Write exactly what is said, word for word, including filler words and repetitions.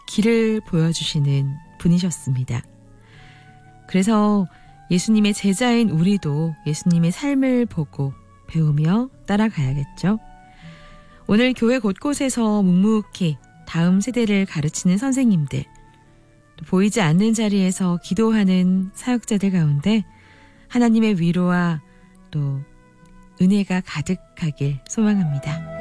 길을 보여주시는 분이셨습니다. 그래서 예수님의 제자인 우리도 예수님의 삶을 보고 배우며 따라가야겠죠. 오늘 교회 곳곳에서 묵묵히 다음 세대를 가르치는 선생님들, 또 보이지 않는 자리에서 기도하는 사역자들 가운데 하나님의 위로와 또 은혜가 가득하길 소망합니다.